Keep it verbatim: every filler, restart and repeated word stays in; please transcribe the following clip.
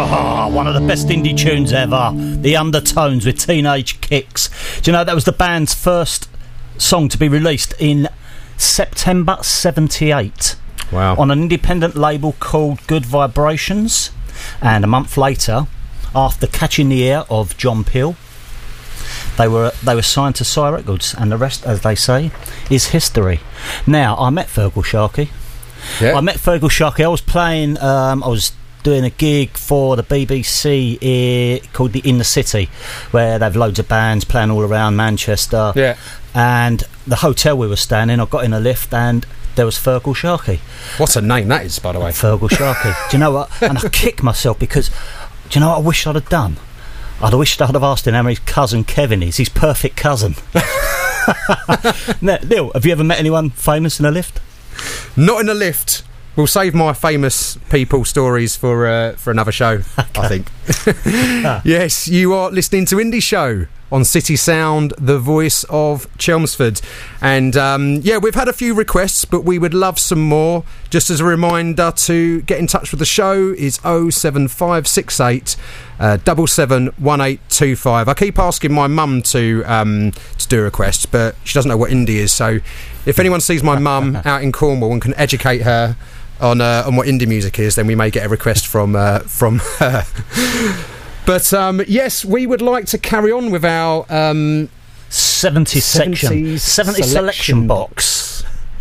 Oh, one of the best indie tunes ever. The Undertones with Teenage Kicks. Do you know that was the band's first song to be released in September seventy-eight? Wow. On an independent label called Good Vibrations. And a month later, after catching the ear of John Peel, they were they were signed to Sire Records, and the rest, as they say, is history. Now, I met Feargal Sharkey. Yeah. I met Feargal Sharkey. I was playing. Um, I was doing a gig for the B B C uh, called the In the City, where they have loads of bands playing all around Manchester. Yeah. And the hotel we were staying in, I got in a lift and there was Feargal Sharkey. What a name that is, by the way. Feargal Sharkey. Do you know what? And I kicked myself because, do you know what I wish I'd have done? I'd have wished I'd have asked him how his cousin Kevin is, his perfect cousin. Now, Neil, have you ever met anyone famous in a lift? Not in a lift. We'll save my famous people stories for uh, for another show, okay. I think. ah. Yes, you are listening to Indie Show on City Sound, the voice of Chelmsford. And um, yeah, we've had a few requests, but we would love some more. Just as a reminder, to get in touch with the show is oh seven five six eight seven seven one eight two five. I keep asking my mum to um, to do a request, but she doesn't know what indie is. So if anyone sees my mum out in Cornwall and can educate her on uh, on what indie music is, then we may get a request from uh, from her. But um, yes, we would like to carry on with our um, seventy section, seventy selection box.